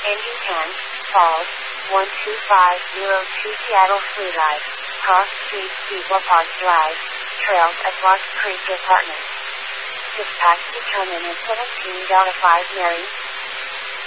Engine 10, Falls, 12502 Seattle Fleetlight, Cross Street Steeple Park Drive, Trails at Lost Creek Apartments. Dispatch determined at 17:05 Mary.